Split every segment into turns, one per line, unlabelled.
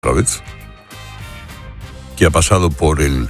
otra vez, que ha pasado por el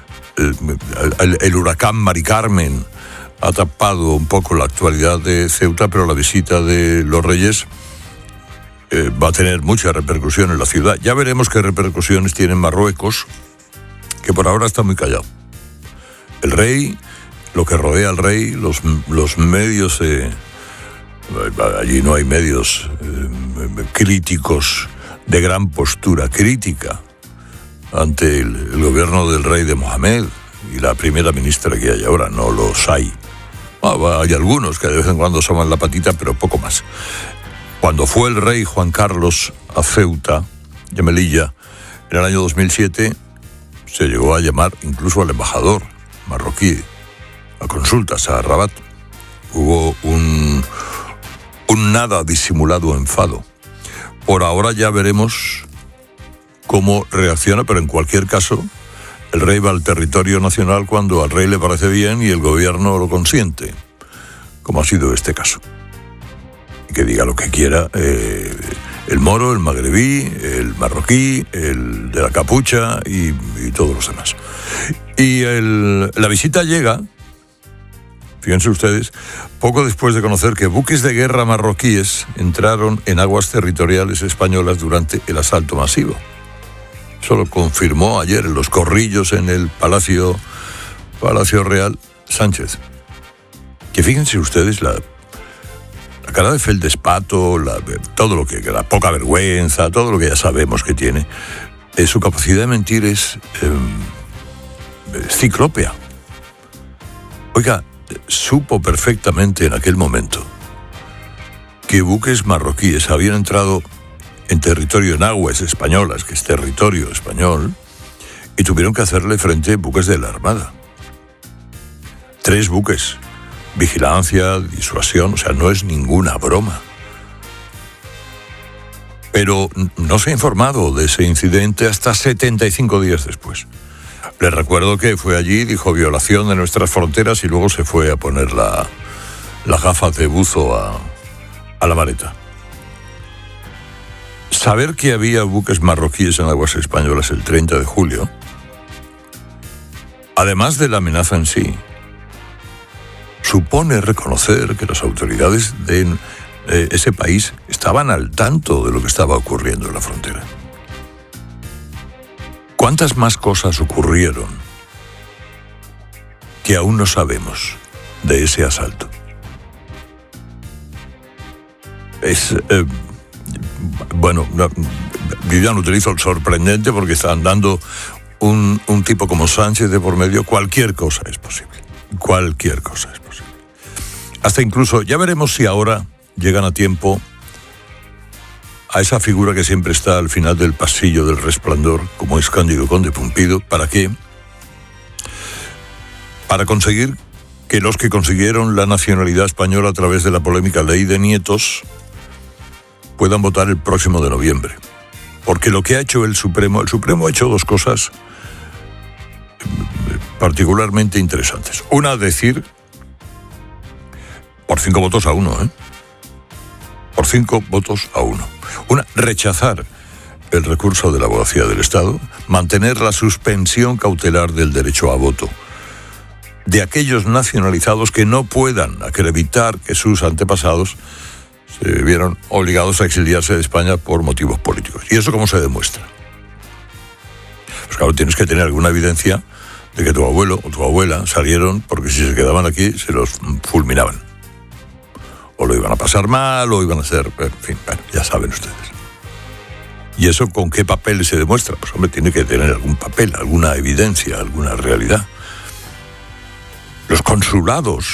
huracán Mari Carmen, ha tapado un poco la actualidad de Ceuta, pero la visita de los Reyes va a tener mucha repercusión en la ciudad. Ya veremos qué repercusiones tiene Marruecos, que por ahora está muy callado. El rey, lo que rodea al rey, los medios, allí no hay medios críticos de gran postura crítica ante el gobierno del rey de Mohamed y la primera ministra que hay ahora. No los hay. Hay algunos que de vez en cuando asoman la patita, pero poco más. Cuando fue el rey Juan Carlos a Ceuta y a Melilla en el año 2007, se llegó a llamar incluso al embajador marroquí a consultas a Rabat. Hubo un nada disimulado enfado. Por ahora ya veremos cómo reacciona, pero en cualquier caso, el rey va al territorio nacional cuando al rey le parece bien y el gobierno lo consiente, como ha sido este caso. Y que diga lo que quiera el moro, el magrebí, el marroquí, el de la capucha y todos los demás. Y la visita llega, fíjense ustedes, poco después de conocer que buques de guerra marroquíes entraron en aguas territoriales españolas durante el asalto masivo. Eso lo confirmó ayer en los corrillos en el Palacio Real Sánchez. Que fíjense ustedes la cara de feldespato, todo lo que la poca vergüenza, todo lo que ya sabemos que tiene. Su capacidad de mentir es ciclópea. Oiga, supo perfectamente en aquel momento que buques marroquíes habían entrado en territorio, en aguas españolas, que es territorio español, y tuvieron que hacerle frente buques de la Armada. 3 buques. Vigilancia, disuasión, o sea, no es ninguna broma. Pero no se ha informado de ese incidente hasta 75 días después. Les recuerdo que fue allí, dijo violación de nuestras fronteras y luego se fue a poner las gafas de buzo a la maleta. Saber que había buques marroquíes en aguas españolas el 30 de julio, además de la amenaza en sí, supone reconocer que las autoridades de ese país estaban al tanto de lo que estaba ocurriendo en la frontera. ¿Cuántas más cosas ocurrieron que aún no sabemos de ese asalto? Bueno, yo ya no utilizo el sorprendente porque están dando un tipo como Sánchez de por medio. Cualquier cosa es posible. Cualquier cosa es posible. Hasta incluso, ya veremos si ahora llegan a tiempo a esa figura que siempre está al final del pasillo del Resplandor, como es Cándido Conde Pumpido. ¿Para qué? Para conseguir que los que consiguieron la nacionalidad española a través de la polémica ley de nietos puedan votar el próximo de noviembre. Porque lo que ha hecho el Supremo ha hecho 2 cosas particularmente interesantes. Una, decir, por 5 votos a 1, por 5 votos a 1. Una, rechazar el recurso de la Abogacía del Estado, mantener la suspensión cautelar del derecho a voto de aquellos nacionalizados que no puedan acreditar que sus antepasados se vieron obligados a exiliarse de España por motivos políticos. ¿Y eso cómo se demuestra? Pues claro, tienes que tener alguna evidencia de que tu abuelo o tu abuela salieron porque si se quedaban aquí se los fulminaban. O lo iban a pasar mal, o iban a hacer... En fin, bueno, ya saben ustedes. ¿Y eso con qué papel se demuestra? Pues hombre, tiene que tener algún papel, alguna evidencia, alguna realidad. Los consulados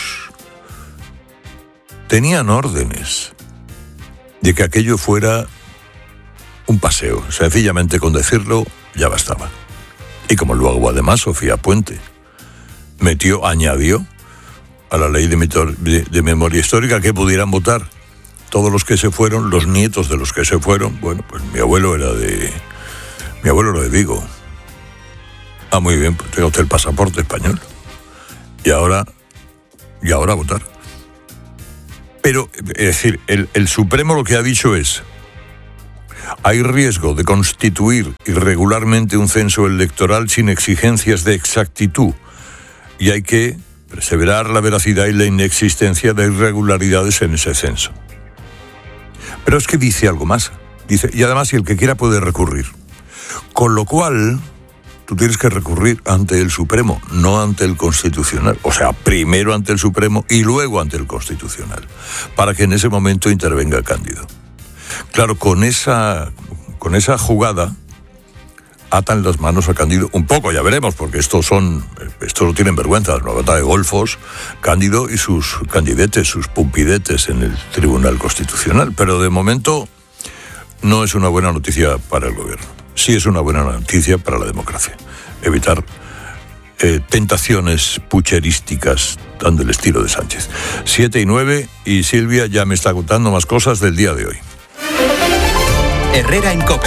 tenían órdenes de que aquello fuera un paseo. Sencillamente con decirlo ya bastaba. Y como luego además Sofía Puente añadió a la ley de memoria histórica que pudieran votar todos los que se fueron, los nietos de los que se fueron. Bueno, pues mi abuelo era de Vigo. Ah, muy bien, pues tenga usted el pasaporte español. Y ahora votar. Pero, es decir, el Supremo lo que ha dicho es: Hay riesgo de constituir irregularmente un censo electoral sin exigencias de exactitud y hay que perseverar la veracidad y la inexistencia de irregularidades en ese censo. Pero es que dice algo más. Dice, y además, si el que quiera puede recurrir. Con lo cual, tú tienes que recurrir ante el Supremo, no ante el Constitucional. O sea, primero ante el Supremo y luego ante el Constitucional, para que en ese momento intervenga Cándido. Claro, con esa jugada atan las manos a Cándido un poco, ya veremos, porque estos no tienen vergüenza, una batalla de golfos, Cándido y sus candidetes, sus pumpidetes en el Tribunal Constitucional. Pero de momento no es una buena noticia para el gobierno. Sí es una buena noticia para la democracia. Evitar tentaciones pucherísticas tan del estilo de Sánchez. 7:09 y Silvia ya me está contando más cosas del día de hoy.
Herrera en COPE.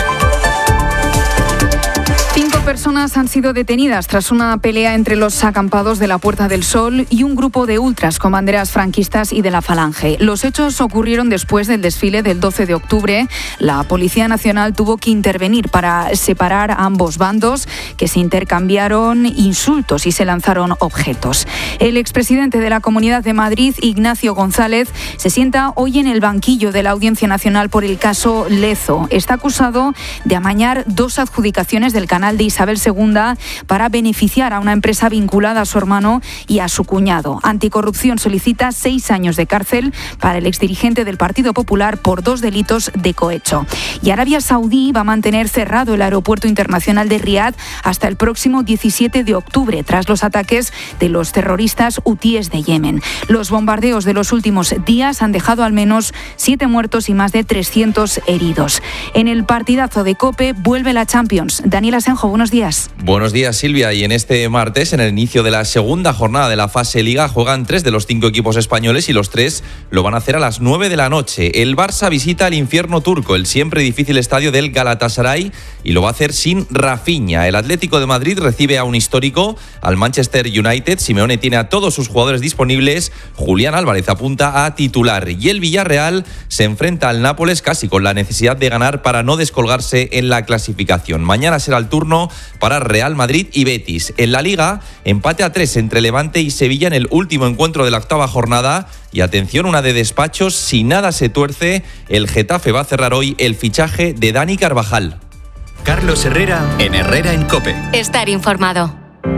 5 personas han sido detenidas tras una pelea entre los acampados de la Puerta del Sol y un grupo de ultras con banderas franquistas y de la Falange. Los hechos ocurrieron después del desfile del 12 de octubre. La Policía Nacional tuvo que intervenir para separar a ambos bandos, que se intercambiaron insultos y se lanzaron objetos. El expresidente de la Comunidad de Madrid, Ignacio González, se sienta hoy en el banquillo de la Audiencia Nacional por el caso Lezo. Está acusado de amañar 2 adjudicaciones del canal de Isabel II para beneficiar a una empresa vinculada a su hermano y a su cuñado. Anticorrupción solicita 6 años de cárcel para el exdirigente del Partido Popular por 2 delitos de cohecho. Y Arabia Saudí va a mantener cerrado el aeropuerto internacional de Riad hasta el próximo 17 de octubre, tras los ataques de los terroristas hutíes de Yemen. Los bombardeos de los últimos días han dejado al menos 7 muertos y más de 300 heridos. En el partidazo de COPE vuelve la Champions. Daniel Asenjo, buenos días.
Buenos días, Silvia. Y en este martes, en el inicio de la segunda jornada de la fase Liga, juegan 3 de los 5 equipos españoles y los 3 lo van a hacer a las 9 de la noche. El Barça visita el infierno turco, el siempre difícil estadio del Galatasaray, y lo va a hacer sin Rafinha. El Atlético de Madrid recibe a un histórico, al Manchester United. Simeone tiene a todos sus jugadores disponibles. Julián Álvarez apunta a titular. Y el Villarreal se enfrenta al Nápoles casi con la necesidad de ganar para no descolgarse en la clasificación. Mañana será el turno para Real Madrid y Betis. En la Liga, empate a 3 entre Levante y Sevilla en el último encuentro de la 8ª jornada. Y atención, una de despachos, si nada se tuerce, el Getafe va a cerrar hoy el fichaje de Dani Carvajal.
Carlos Herrera en Herrera en COPE.
Estar informado.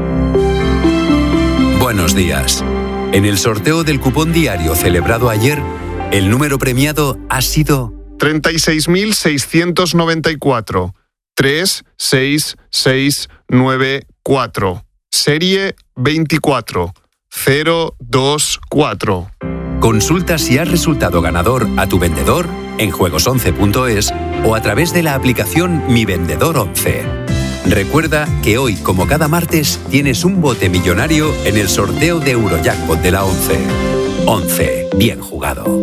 Buenos días. En el sorteo del cupón diario celebrado ayer, el número premiado ha sido
36.694. 36694. Serie 24024.
Consulta si has resultado ganador a tu vendedor en juegos11.es o a través de la aplicación Mi Vendedor 11. Recuerda que hoy, como cada martes, tienes un bote millonario en el sorteo de Eurojackpot de la 11. 11. Bien jugado.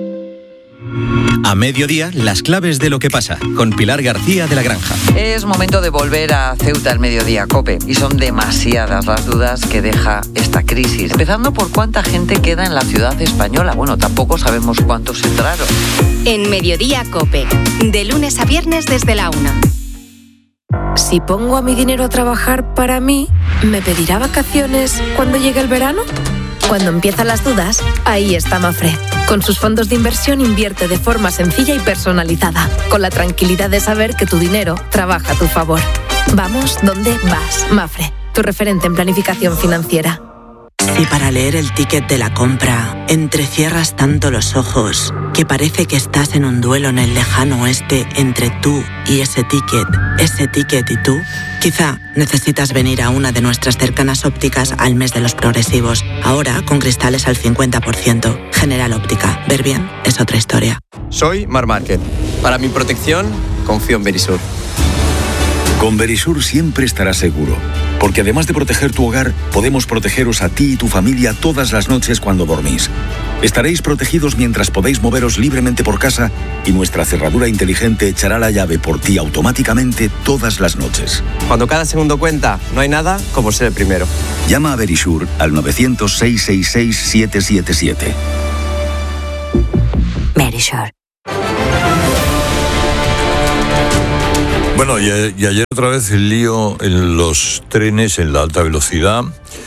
A mediodía, las claves de lo que pasa, con Pilar García de la Granja.
Es momento de volver a Ceuta al mediodía, COPE, y son demasiadas las dudas que deja esta crisis. Empezando por cuánta gente queda en la ciudad española. Bueno, tampoco sabemos cuántos entraron.
En Mediodía COPE, de lunes a viernes desde la 1.
Si pongo a mi dinero a trabajar para mí, ¿me pedirá vacaciones cuando llegue el verano? Cuando empiezan las dudas, ahí está Mafre. Con sus fondos de inversión invierte de forma sencilla y personalizada, con la tranquilidad de saber que tu dinero trabaja a tu favor. Vamos donde vas, Mafre, tu referente en planificación financiera.
Si para leer el ticket de la compra entrecierras tanto los ojos que parece que estás en un duelo en el lejano oeste entre tú y ese ticket y tú, quizá necesitas venir a una de nuestras cercanas ópticas al mes de los progresivos. Ahora con cristales al 50%. General Óptica. Ver bien es otra historia.
Soy Mar Márquez. Para mi protección, confío en Verisur.
Con Verisur siempre estarás seguro, porque además de proteger tu hogar, podemos protegeros a ti y tu familia todas las noches cuando dormís. Estaréis protegidos mientras podéis moveros libremente por casa y nuestra cerradura inteligente echará la llave por ti automáticamente todas las noches.
Cuando cada segundo cuenta, no hay nada como ser el primero.
Llama a Verisur al 900-666-777.
Verisur.
Bueno, y ayer otra vez el lío en los trenes en la alta velocidad.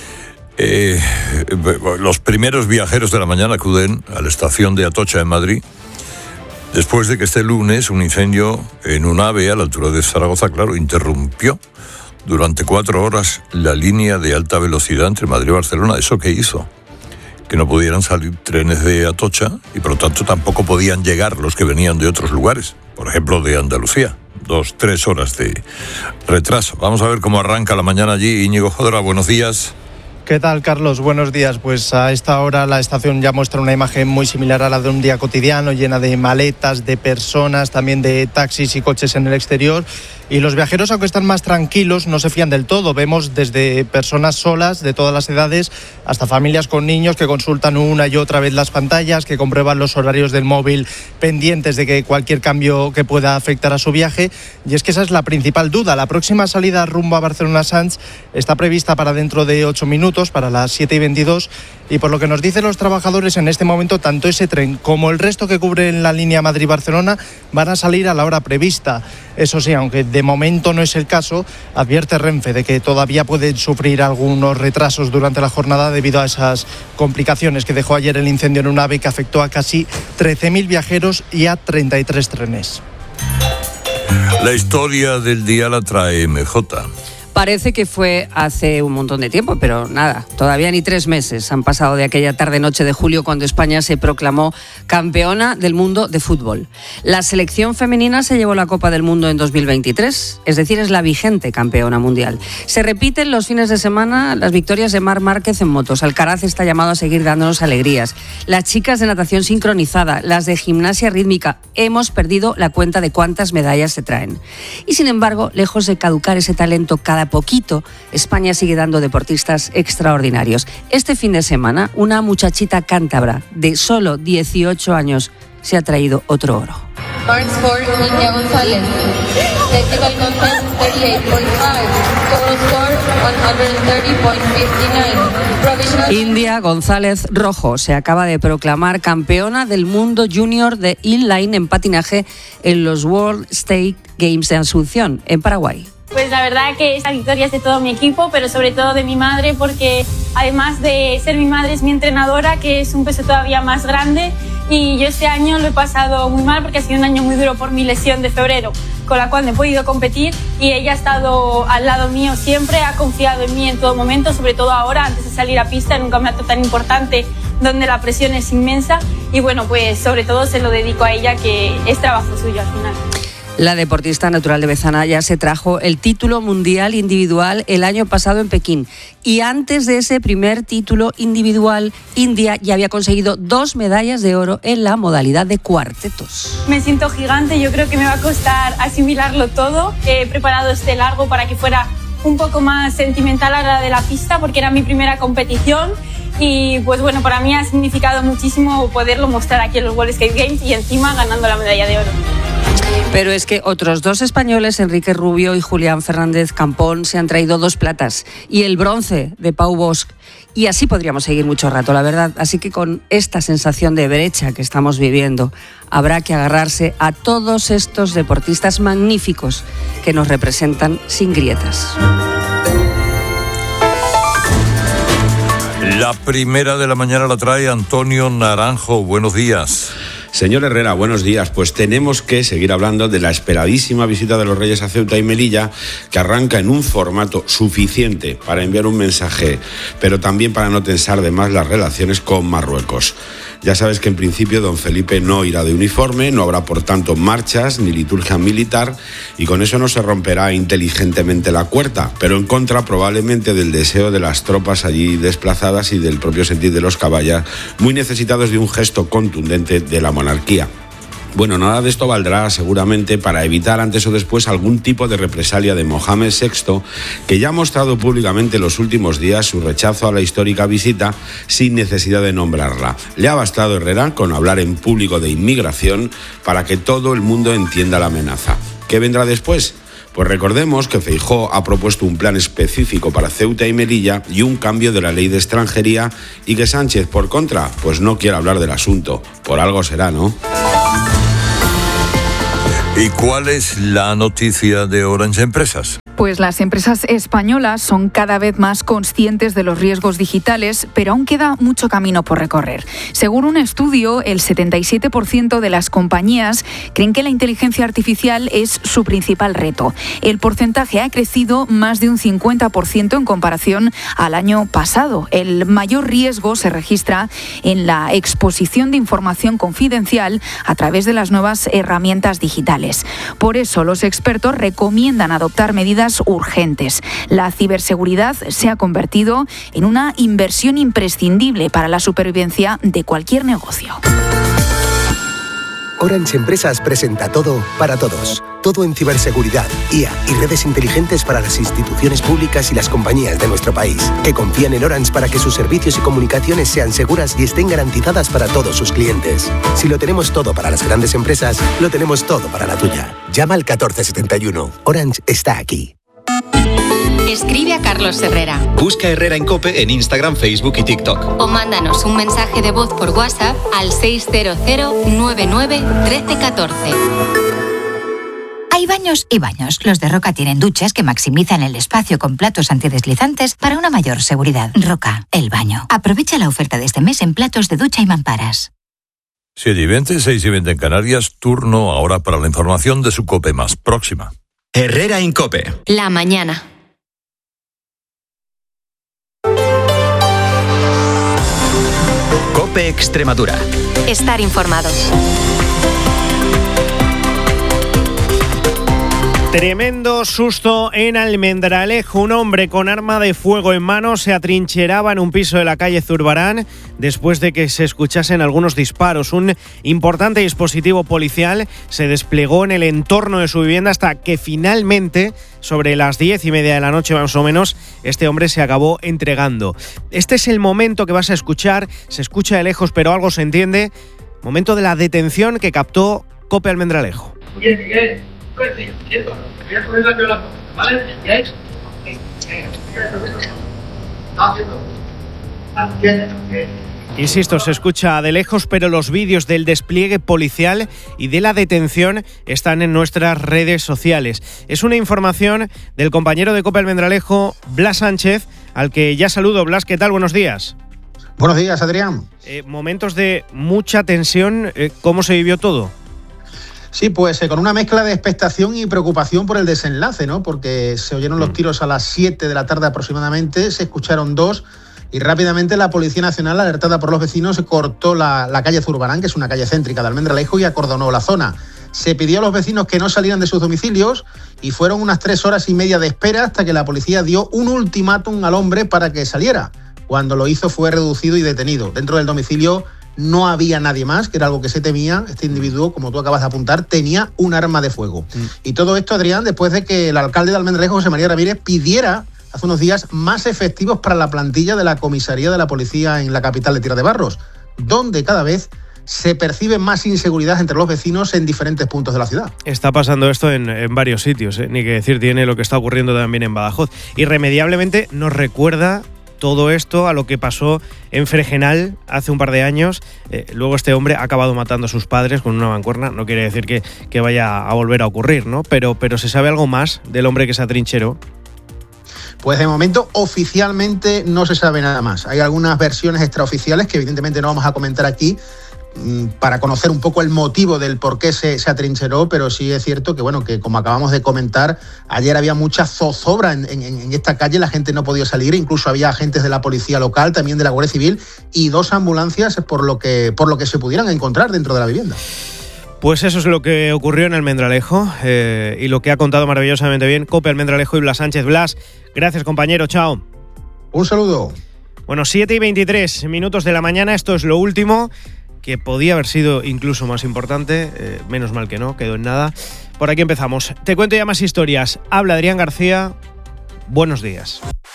Los primeros viajeros de la mañana acuden a la estación de Atocha en Madrid, después de que este lunes un incendio en un AVE a la altura de Zaragoza, claro, interrumpió durante 4 horas la línea de alta velocidad entre Madrid y Barcelona. ¿Eso qué hizo? Que no pudieran salir trenes de Atocha y por lo tanto tampoco podían llegar los que venían de otros lugares, por ejemplo de Andalucía. 2-3 horas de retraso. Vamos a ver cómo arranca la mañana allí. Íñigo Jodora, buenos días.
¿Qué tal, Carlos? Buenos días. Pues a esta hora la estación ya muestra una imagen muy similar a la de un día cotidiano, llena de maletas, de personas, también de taxis y coches en el exterior. Y los viajeros, aunque están más tranquilos, no se fían del todo. Vemos desde personas solas de todas las edades hasta familias con niños que consultan una y otra vez las pantallas, que comprueban los horarios del móvil pendientes de que cualquier cambio que pueda afectar a su viaje. Y es que esa es la principal duda. La próxima salida rumbo a Barcelona-Sants está prevista para dentro de 8 minutos, para las 7:22. Y por lo que nos dicen los trabajadores, en este momento tanto ese tren como el resto que cubre la línea Madrid-Barcelona van a salir a la hora prevista. Eso sí, aunque de momento no es el caso, advierte Renfe de que todavía pueden sufrir algunos retrasos durante la jornada debido a esas complicaciones que dejó ayer el incendio en un AVE que afectó a casi 13.000 viajeros y a 33 trenes.
La historia del día la trae MJ.
Parece que fue hace un montón de tiempo, pero nada, todavía ni 3 meses han pasado de aquella tarde-noche de julio cuando España se proclamó campeona del mundo de fútbol. La selección femenina se llevó la Copa del Mundo en 2023, es decir, es la vigente campeona mundial. Se repiten los fines de semana las victorias de Marc Márquez en motos. Alcaraz está llamado a seguir dándonos alegrías. Las chicas de natación sincronizada, las de gimnasia rítmica, hemos perdido la cuenta de cuántas medallas se traen. Y sin embargo, lejos de caducar ese talento cada poquito, España sigue dando deportistas extraordinarios. Este fin de semana, una muchachita cántabra de solo 18 años se ha traído otro oro.
Score, India González. Technical content 38.5. Total score 130.59.
India González Rojo se acaba de proclamar campeona del mundo junior de inline en patinaje en los World State Games de Asunción, en Paraguay.
Pues la verdad que esta victoria es de todo mi equipo, pero sobre todo de mi madre, porque además de ser mi madre es mi entrenadora, que es un peso todavía más grande, y yo este año lo he pasado muy mal porque ha sido un año muy duro por mi lesión de febrero, con la cual no he podido competir, y ella ha estado al lado mío siempre, ha confiado en mí en todo momento, sobre todo ahora antes de salir a pista en un campeonato tan importante donde la presión es inmensa, y bueno, pues sobre todo se lo dedico a ella, que es trabajo suyo al final.
La deportista natural de Bezana ya se trajo el título mundial individual el año pasado en Pekín. Y antes de ese primer título individual, India ya había conseguido 2 medallas de oro en la modalidad de cuartetos.
Me siento gigante, yo creo que me va a costar asimilarlo todo. He preparado este largo para que fuera un poco más sentimental a la de la pista, porque era mi primera competición. Y pues bueno, para mí ha significado muchísimo poderlo mostrar aquí en los World Skate Games y encima ganando la medalla de oro.
Pero es que otros 2 españoles, Enrique Rubio y Julián Fernández Campón, se han traído 2 platas y el bronce de Pau Bosch. Y así podríamos seguir mucho rato, la verdad. Así que con esta sensación de brecha que estamos viviendo, habrá que agarrarse a todos estos deportistas magníficos que nos representan sin grietas.
La primera de la mañana la trae Antonio Naranjo. Buenos días.
Señor Herrera, buenos días. Pues tenemos que seguir hablando de la esperadísima visita de los Reyes a Ceuta y Melilla, que arranca en un formato suficiente para enviar un mensaje, pero también para no tensar de más las relaciones con Marruecos. Ya sabes que en principio don Felipe no irá de uniforme, no habrá por tanto marchas ni liturgia militar, y con eso no se romperá inteligentemente la cuerda, pero en contra probablemente del deseo de las tropas allí desplazadas y del propio sentir de los caballas, muy necesitados de un gesto contundente de la monarquía. Bueno, nada de esto valdrá seguramente para evitar antes o después algún tipo de represalia de Mohamed VI, que ya ha mostrado públicamente en los últimos días su rechazo a la histórica visita sin necesidad de nombrarla. Le ha bastado, Herrera, con hablar en público de inmigración para que todo el mundo entienda la amenaza. ¿Qué vendrá después? Pues recordemos que Feijóo ha propuesto un plan específico para Ceuta y Melilla y un cambio de la ley de extranjería, y que Sánchez, por contra, pues no quiere hablar del asunto. Por algo será, ¿no?
¿Y cuál es la noticia de Orange Empresas?
Pues las empresas españolas son cada vez más conscientes de los riesgos digitales, pero aún queda mucho camino por recorrer. Según un estudio, el 77% de las compañías creen que la inteligencia artificial es su principal reto. El porcentaje ha crecido más de un 50% en comparación al año pasado. El mayor riesgo se registra en la exposición de información confidencial a través de las nuevas herramientas digitales. Por eso, los expertos recomiendan adoptar medidas urgentes. La ciberseguridad se ha convertido en una inversión imprescindible para la supervivencia de cualquier negocio.
Orange Empresas presenta todo para todos. Todo en ciberseguridad, IA y redes inteligentes para las instituciones públicas y las compañías de nuestro país, que confían en Orange para que sus servicios y comunicaciones sean seguras y estén garantizadas para todos sus clientes. Si lo tenemos todo para las grandes empresas, lo tenemos todo para la tuya. Llama al 1471. Orange está aquí.
Escribe a Carlos Herrera.
Busca Herrera en COPE en Instagram, Facebook y TikTok.
O mándanos un mensaje de voz por WhatsApp al 600 99 13 14.
Hay baños y baños. Los de Roca tienen duchas que maximizan el espacio con platos antideslizantes para una mayor seguridad. Roca, el baño. Aprovecha la oferta de este mes en platos de ducha y mamparas.
7:20, 6:20 en Canarias. Turno ahora para la información de su COPE más próxima.
Herrera en COPE.
La mañana.
COPE Extremadura.
Estar informado.
Tremendo susto en Almendralejo. Un hombre con arma de fuego en mano se atrincheraba en un piso de la calle Zurbarán después de que se escuchasen algunos disparos. Un importante dispositivo policial se desplegó en el entorno de su vivienda hasta que finalmente, sobre las 10:30 de la noche más o menos, este hombre se acabó entregando. Este es el momento que vas a escuchar. Se escucha de lejos, pero algo se entiende. Momento de la detención que captó COPE Almendralejo. Insisto, se escucha de lejos, pero los vídeos del despliegue policial y de la detención están en nuestras redes sociales. Es una información del compañero de COPE Almendralejo, Blas Sánchez, al que ya saludo. Blas, ¿qué tal? Buenos días.
Buenos días, Adrián.
Momentos de mucha tensión. ¿Cómo se vivió todo?
Sí, pues con una mezcla de expectación y preocupación por el desenlace, ¿no? Porque se oyeron los tiros a las 7 de la tarde aproximadamente, se escucharon 2 y rápidamente la Policía Nacional, alertada por los vecinos, cortó la calle Zurbarán, que es una calle céntrica de Almendralejo, y acordonó la zona. Se pidió a los vecinos que no salieran de sus domicilios y fueron unas 3 horas y media de espera hasta que la policía dio un ultimátum al hombre para que saliera. Cuando lo hizo fue reducido y detenido. Dentro del domicilio no había nadie más, que era algo que se temía. Este individuo, como tú acabas de apuntar, tenía un arma de fuego. Y todo esto, Adrián, después de que el alcalde de Almendralejo, José María Ramírez, pidiera hace unos días más efectivos para la plantilla de la comisaría de la policía en la capital de Tierra de Barros, donde cada vez se percibe más inseguridad entre los vecinos en diferentes puntos de la ciudad.
Está pasando esto en varios sitios, ni que decir tiene lo que está ocurriendo también en Badajoz. Irremediablemente nos recuerda todo esto a lo que pasó en Fregenal hace un par de años. Luego este hombre ha acabado matando a sus padres con una mancuerna. No quiere decir que vaya a volver a ocurrir, ¿no? Pero ¿se sabe algo más del hombre que se atrincheró?
Pues de momento oficialmente no se sabe nada más. Hay algunas versiones extraoficiales que evidentemente no vamos a comentar aquí para conocer un poco el motivo del por qué se atrincheró, pero sí es cierto que, bueno, que como acabamos de comentar, ayer había mucha zozobra en esta calle, la gente no podía salir, incluso había agentes de la policía local, también de la Guardia Civil y 2 ambulancias por lo que se pudieran encontrar dentro de la vivienda.
Pues eso es lo que ocurrió en Almendralejo y lo que ha contado maravillosamente bien COPE Almendralejo y Blas Sánchez. Blas, gracias, compañero, chao.
Un saludo.
Bueno, 7:23 de la mañana, esto es lo último, que podía haber sido incluso más importante, menos mal que no, quedó en nada. Por aquí empezamos. Te cuento ya más historias. Habla Adrián García. Buenos días.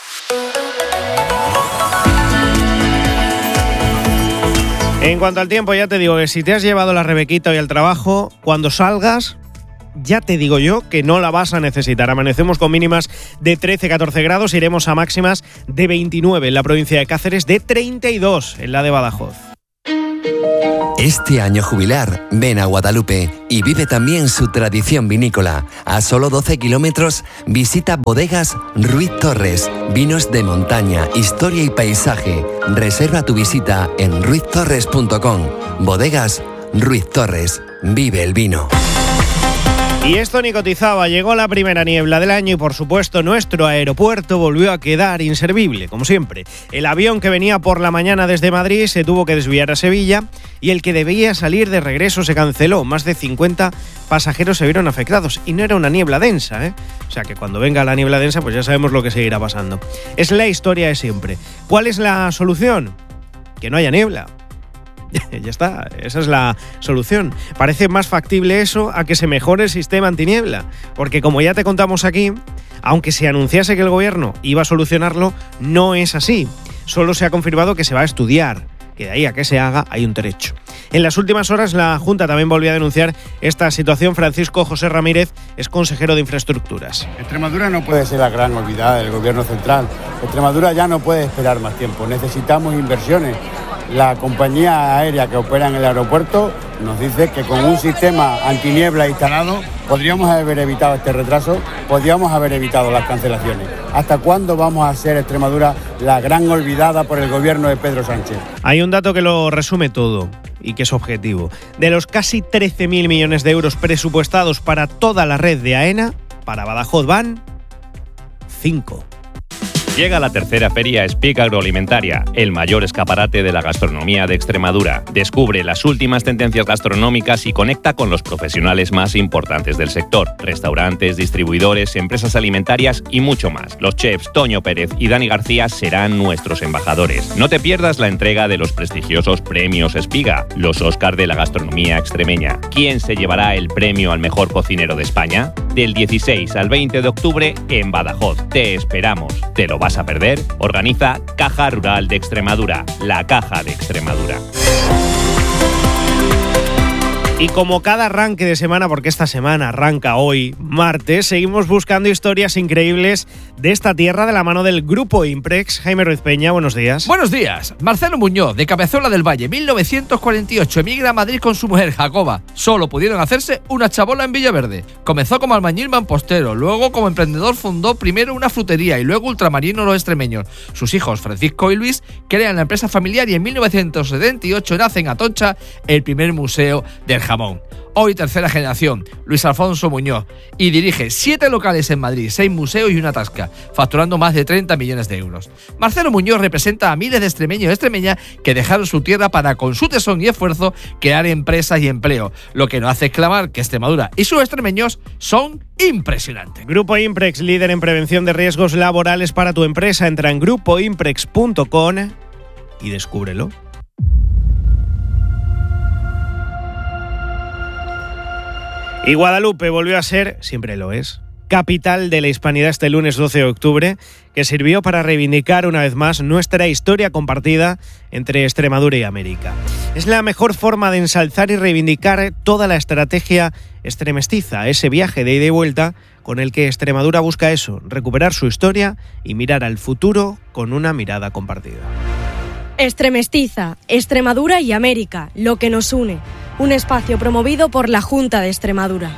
En cuanto al tiempo, ya te digo que si te has llevado la Rebequita hoy al trabajo, cuando salgas, ya te digo yo que no la vas a necesitar. Amanecemos con mínimas de 13-14 grados, iremos a máximas de 29 en la provincia de Cáceres, de 32 en la de Badajoz.
Este año jubilar, ven a Guadalupe y vive también su tradición vinícola. A solo 12 kilómetros, visita Bodegas Ruiz Torres. Vinos de montaña, historia y paisaje. Reserva tu visita en ruiztorres.com. Bodegas Ruiz Torres. Vive el vino.
Y esto ni cotizaba, llegó la primera niebla del año y por supuesto nuestro aeropuerto volvió a quedar inservible, como siempre. El avión que venía por la mañana desde Madrid se tuvo que desviar a Sevilla y el que debía salir de regreso se canceló. Más de 50 pasajeros se vieron afectados y no era una niebla densa, ¿eh? O sea que cuando venga la niebla densa pues ya sabemos lo que seguirá pasando. Es la historia de siempre. ¿Cuál es la solución? Que no haya niebla. Ya está, esa es la solución. Parece más factible eso a que se mejore el sistema antiniebla, porque como ya te contamos aquí, aunque se anunciase que el gobierno iba a solucionarlo, no es así. Solo se ha confirmado que se va a estudiar, que de ahí a que se haga hay un trecho. En las últimas horas la Junta también volvió a denunciar esta situación. Francisco José Ramírez es consejero de Infraestructuras.
Extremadura no puede ser la gran olvidada del gobierno central. Extremadura ya no puede esperar más tiempo, necesitamos inversiones. La compañía aérea que opera en el aeropuerto nos dice que con un sistema antiniebla instalado podríamos haber evitado este retraso, podríamos haber evitado las cancelaciones. ¿Hasta cuándo vamos a ser Extremadura la gran olvidada por el gobierno de Pedro Sánchez?
Hay un dato que lo resume todo y que es objetivo. De los casi 13.000 millones de euros presupuestados para toda la red de AENA, para Badajoz van 5.
Llega la tercera feria Speak Agroalimentaria, el mayor escaparate de la gastronomía de Extremadura. Descubre las últimas tendencias gastronómicas y conecta con los profesionales más importantes del sector. Restaurantes, distribuidores, empresas alimentarias y mucho más. Los chefs Toño Pérez y Dani García serán nuestros embajadores. No te pierdas la entrega de los prestigiosos premios Espiga, los Óscar de la gastronomía extremeña. ¿Quién se llevará el premio al mejor cocinero de España? Del 16 al 20 de octubre en Badajoz. Te esperamos. ¿Te lo vas a perder? Organiza Caja Rural de Extremadura, la Caja de Extremadura.
Y como cada arranque de semana, porque esta semana arranca hoy, martes, seguimos buscando historias increíbles de esta tierra de la mano del Grupo Imprex. Jaime Ruiz Peña, buenos días.
Buenos días. Marcelo Muñoz, de Cabezuela del Valle, 1948, emigra a Madrid con su mujer, Jacoba. Solo pudieron hacerse una chabola en Villaverde. Comenzó como albañil mampostero, luego como emprendedor fundó primero una frutería y luego Ultramarino Los Extremeños. Sus hijos, Francisco y Luis, crean la empresa familiar y en 1978 nace en Atocha el primer museo del jamón. Hoy tercera generación, Luis Alfonso Muñoz, y dirige 7 locales en Madrid, 6 museos y una tasca, facturando más de 30 millones de euros. Marcelo Muñoz representa a miles de extremeños y extremeñas que dejaron su tierra para, con su tesón y esfuerzo, crear empresas y empleo, lo que nos hace exclamar que Extremadura y sus extremeños son impresionantes.
Grupo Imprex, líder en prevención de riesgos laborales para tu empresa. Entra en grupoimprex.com y descúbrelo. Y Guadalupe volvió a ser, siempre lo es, capital de la hispanidad este lunes 12 de octubre, que sirvió para reivindicar una vez más nuestra historia compartida entre Extremadura y América. Es la mejor forma de ensalzar y reivindicar toda la estrategia extremestiza, ese viaje de ida y vuelta con el que Extremadura busca eso, recuperar su historia y mirar al futuro con una mirada compartida.
Extremestiza, Extremadura y América, lo que nos une. Un espacio promovido por la Junta de Extremadura.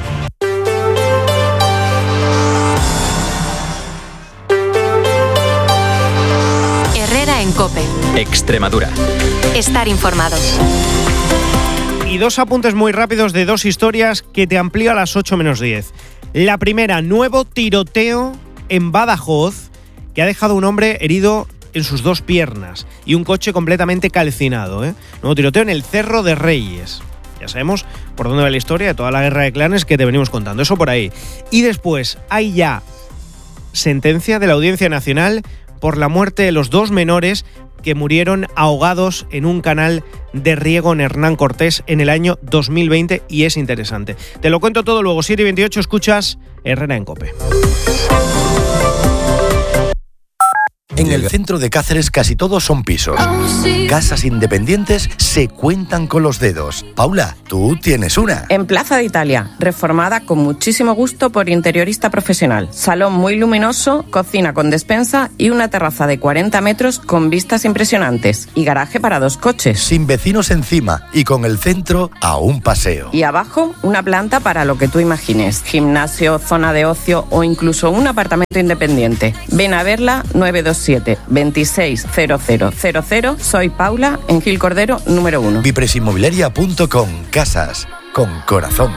Herrera en COPE.
Extremadura.
Estar informados.
Y 2 apuntes muy rápidos de 2 historias que te amplío a las 8 menos 10. La primera, nuevo tiroteo en Badajoz que ha dejado un hombre herido en sus 2 piernas y un coche completamente calcinado. Nuevo tiroteo en el Cerro de Reyes. Ya sabemos por dónde va la historia de toda la guerra de clanes que te venimos contando. Eso por ahí. Y después hay ya sentencia de la Audiencia Nacional por la muerte de los 2 menores que murieron ahogados en un canal de riego en Hernán Cortés en el año 2020 y es interesante. Te lo cuento todo luego. 7:28, escuchas Herrera en COPE.
En el centro de Cáceres casi todos son pisos. Casas independientes se cuentan con los dedos. Paula, tú tienes una.
En Plaza de Italia, reformada con muchísimo gusto por interiorista profesional. Salón muy luminoso, cocina con despensa y una terraza de 40 metros con vistas impresionantes. Y garaje para 2 coches.
Sin vecinos encima y con el centro a un paseo.
Y abajo, una planta para lo que tú imagines. Gimnasio, zona de ocio o incluso un apartamento independiente. Ven a verla 927 260000. Soy Paula, en Gil Cordero, número 1.
Vipresinmobiliaria.com. Casas con corazón.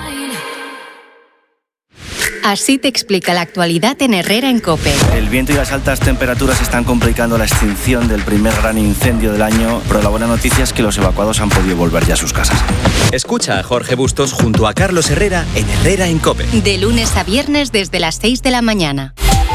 Así te explica la actualidad en Herrera en COPE.
El viento y las altas temperaturas están complicando la extinción del primer gran incendio del año, pero la buena noticia es que los evacuados han podido volver ya a sus casas.
Escucha a Jorge Bustos junto a Carlos Herrera en Herrera en COPE.
De lunes a viernes desde las 6 de la mañana.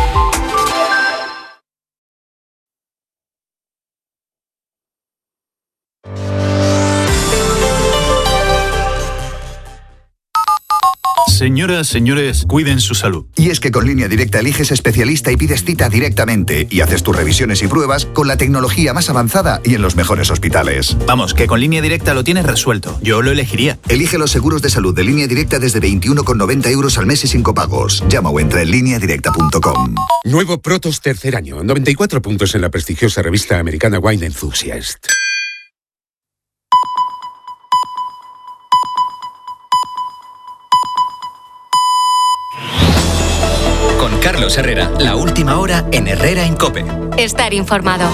Señoras, señores, cuiden su salud.
Y es que con Línea Directa eliges especialista y pides cita directamente y haces tus revisiones y pruebas con la tecnología más avanzada y en los mejores hospitales.
Vamos, que con Línea Directa lo tienes resuelto. Yo lo elegiría.
Elige los seguros de salud de Línea Directa desde 21,90 € al mes y sin copagos. Llama o entra en lineadirecta.com.
Nuevo Protos tercer año. 94 puntos en la prestigiosa revista americana Wine Enthusiast.
Con Carlos Herrera, la última hora en Herrera en COPE.
Estar informado.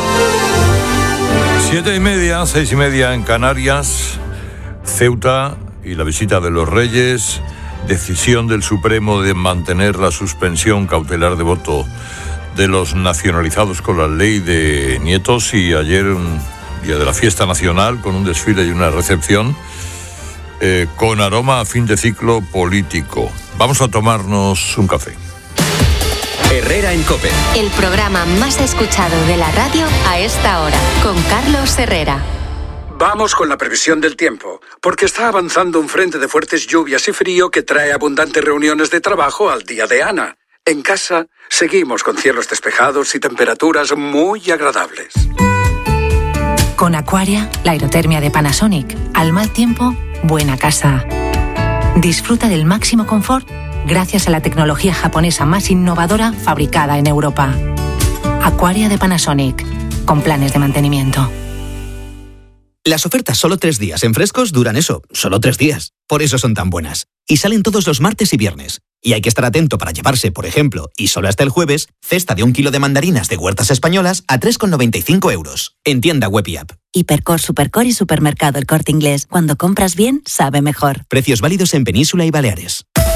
7:30, 6:30 en Canarias. Ceuta y la visita de los Reyes. Decisión del Supremo de mantener la suspensión cautelar de voto de los nacionalizados con la ley de nietos. Y ayer, un día de la fiesta nacional, con un desfile y una recepción con aroma a fin de ciclo político. Vamos a tomarnos un café.
Herrera en COPE.
El programa más escuchado de la radio a esta hora, con Carlos Herrera.
Vamos con la previsión del tiempo, porque está avanzando un frente de fuertes lluvias y frío que trae abundantes reuniones de trabajo al día de Ana. En casa, seguimos con cielos despejados y temperaturas muy agradables.
Con Aquaria, la aerotermia de Panasonic. Al mal tiempo, buena casa. Disfruta del máximo confort gracias a la tecnología japonesa más innovadora fabricada en Europa. Aquaria de Panasonic, con planes de mantenimiento.
Las ofertas solo 3 días en Frescos duran eso, solo 3 días. Por eso son tan buenas. Y salen todos los martes y viernes. Y hay que estar atento para llevarse, por ejemplo, y solo hasta el jueves, cesta de 1 kilo de mandarinas de huertas españolas a 3,95 €. En tienda web y app.
Hipercor, Supercor y Supermercado El Corte Inglés. Cuando compras bien, sabe mejor.
Precios válidos en Península y Baleares.